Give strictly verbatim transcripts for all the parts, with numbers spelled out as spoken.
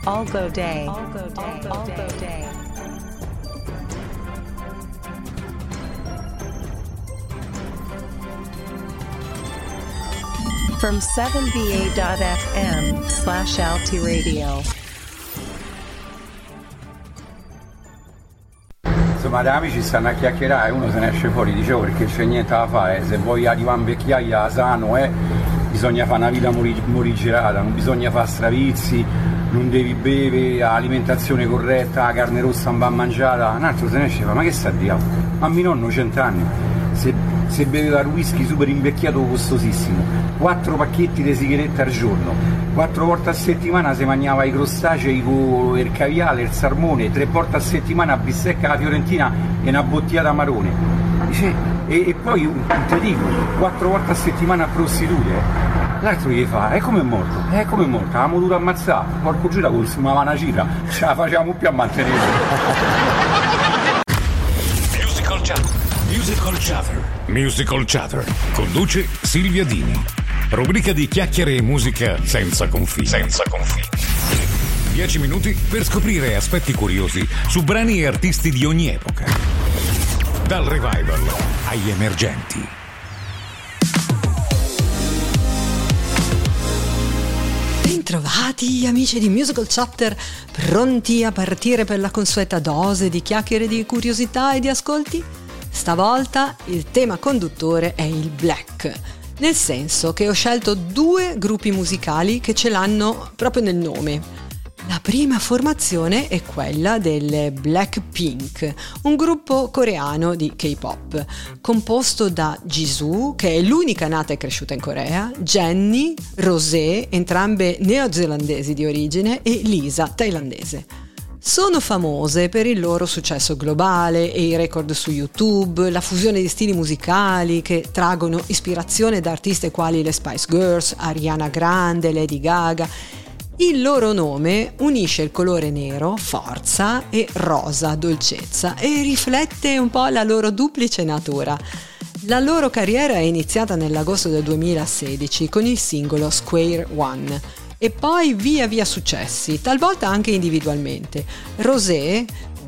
All Go Day. All Go Day. All Go Day. From seven b a dot f m slash Alti Radio. Insomma, da amici stanno a chiacchierare e uno se ne esce fuori, dicevo, perché c'è niente da fare, se vuoi arrivare in vecchiaia sano, eh, bisogna fare una vita mori- morigerata, non bisogna fare stravizi, non devi bere, alimentazione corretta, la carne rossa non va mangiata. Un altro se ne esce e fa, ma che sta a dire? Ma mio nonno cent'anni, se, se beveva il whisky super invecchiato costosissimo, quattro pacchetti di sigarette al giorno, quattro volte a settimana si mangiava i crostacei con il caviale, il salmone, tre volte a settimana bistecca alla fiorentina e una bottiglia d'amarone. Dice, e, e poi te dico, quattro volte a settimana a prostitute. L'altro gli fa, e come è morto? E come è morto? Avevamo dovuto ammazzare, porco giura consumava una cifra, ce la facciamo più a mantenere. Musical Chatter. Musical Chatter. Musical Chatter. Conduce Silvia Dini. Rubrica di chiacchiere e musica senza confini. Senza confini. Dieci minuti per scoprire aspetti curiosi su brani e artisti di ogni epoca. Dal revival agli emergenti. Bentrovati amici di Musical Chatter, pronti a partire per la consueta dose di chiacchiere, di curiosità e di ascolti? Stavolta il tema conduttore è il black, nel senso che ho scelto due gruppi musicali che ce l'hanno proprio nel nome. La prima formazione è quella delle Blackpink, un gruppo coreano di K-pop, composto da Jisoo, che è l'unica nata e cresciuta in Corea, Jennie, Rosé, entrambe neozelandesi di origine, e Lisa, thailandese. Sono famose per il loro successo globale e i record su YouTube, la fusione di stili musicali che traggono ispirazione da artiste quali le Spice Girls, Ariana Grande, Lady Gaga. Il loro nome unisce il colore nero, forza, e rosa, dolcezza, e riflette un po' la loro duplice natura. La loro carriera è iniziata nell'agosto del duemilasedici con il singolo Square One e poi via via successi, talvolta anche individualmente. Rosé,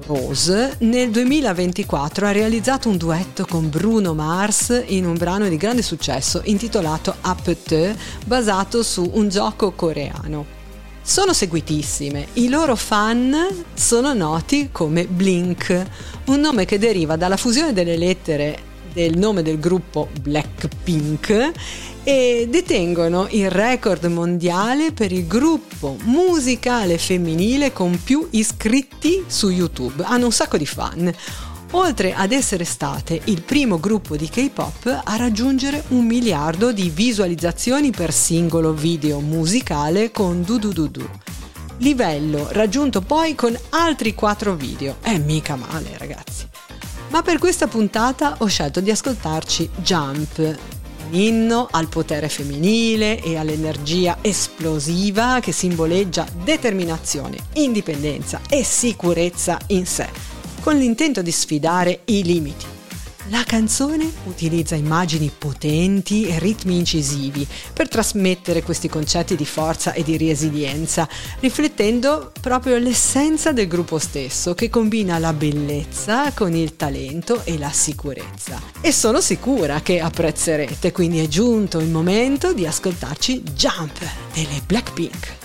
Rose, nel duemilaventiquattro ha realizzato un duetto con Bruno Mars in un brano di grande successo intitolato Up Te, basato su un gioco coreano. Sono seguitissime, i loro fan sono noti come Blink, un nome che deriva dalla fusione delle lettere del nome del gruppo Blackpink, e detengono il record mondiale per il gruppo musicale femminile con più iscritti su YouTube. Hanno un sacco di fan, oltre ad essere state il primo gruppo di K-pop a raggiungere un miliardo di visualizzazioni per singolo video musicale con Du Du Du Du. Livello raggiunto poi con altri quattro video. È mica male, ragazzi. Ma per questa puntata ho scelto di ascoltarci Jump, un inno al potere femminile e all'energia esplosiva che simboleggia determinazione, indipendenza e sicurezza in sé, con l'intento di sfidare i limiti. La canzone utilizza immagini potenti e ritmi incisivi per trasmettere questi concetti di forza e di resilienza, riflettendo proprio l'essenza del gruppo stesso, che combina la bellezza con il talento e la sicurezza. E sono sicura che apprezzerete, quindi è giunto il momento di ascoltarci Jump delle Blackpink.